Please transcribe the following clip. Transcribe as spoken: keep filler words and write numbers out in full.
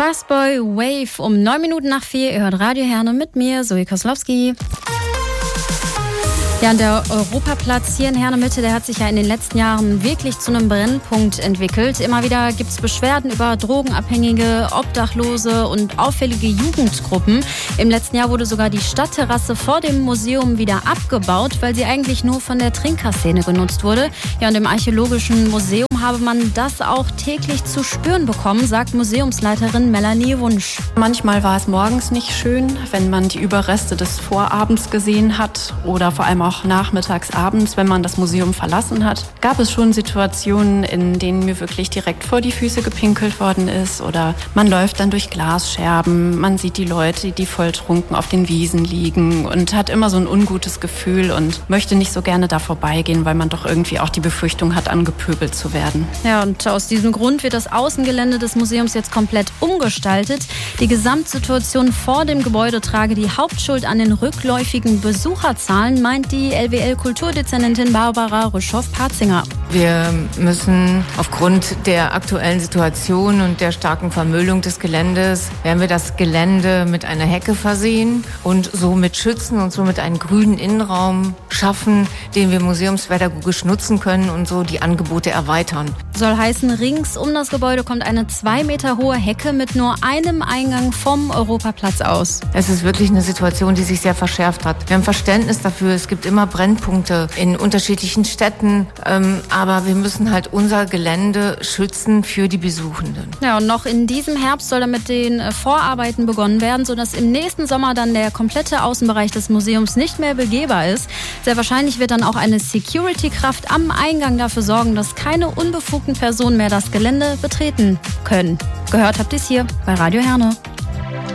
Fastboy Wave um neun Minuten nach vier. Ihr hört Radio Herne mit mir, Zoe Koslowski. Ja, und der Europaplatz hier in Herne-Mitte, der hat sich ja in den letzten Jahren wirklich zu einem Brennpunkt entwickelt. Immer wieder gibt es Beschwerden über Drogenabhängige, Obdachlose und auffällige Jugendgruppen. Im letzten Jahr wurde sogar die Stadtterrasse vor dem Museum wieder abgebaut, weil sie eigentlich nur von der Trinkerszene genutzt wurde. Ja, und im Archäologischen Museum habe man das auch täglich zu spüren bekommen, sagt Museumsleiterin Melanie Wunsch. Manchmal war es morgens nicht schön, wenn man die Überreste des Vorabends gesehen hat oder vor allem auch nachmittags, abends, wenn man das Museum verlassen hat. Gab es schon Situationen, in denen mir wirklich direkt vor die Füße gepinkelt worden ist oder man läuft dann durch Glasscherben, man sieht die Leute, die volltrunken auf den Wiesen liegen und hat immer so ein ungutes Gefühl und möchte nicht so gerne da vorbeigehen, weil man doch irgendwie auch die Befürchtung hat, angepöbelt zu werden. Ja, und aus diesem Grund wird das Außengelände des Museums jetzt komplett umgestaltet. Die Gesamtsituation vor dem Gebäude trage die Hauptschuld an den rückläufigen Besucherzahlen, meint die L W L-Kulturdezernentin Barbara Rüschow-Patzinger. Wir müssen aufgrund der aktuellen Situation und der starken Vermüllung des Geländes, werden wir das Gelände mit einer Hecke versehen und somit schützen und somit einen grünen Innenraum schaffen, den wir museumspädagogisch nutzen können und so die Angebote erweitern. Soll heißen, rings um das Gebäude kommt eine zwei Meter hohe Hecke mit nur einem Eingang vom Europaplatz aus. Es ist wirklich eine Situation, die sich sehr verschärft hat. Wir haben Verständnis dafür, es gibt immer Brennpunkte in unterschiedlichen Städten, ähm, aber wir müssen halt unser Gelände schützen für die Besuchenden. Ja, und noch in diesem Herbst soll damit den Vorarbeiten begonnen werden, sodass im nächsten Sommer dann der komplette Außenbereich des Museums nicht mehr begehbar ist. Sehr wahrscheinlich wird dann auch eine Security-Kraft am Eingang dafür sorgen, dass keine unbefugten Personen mehr das Gelände betreten können. Gehört habt ihr es hier bei Radio Herne.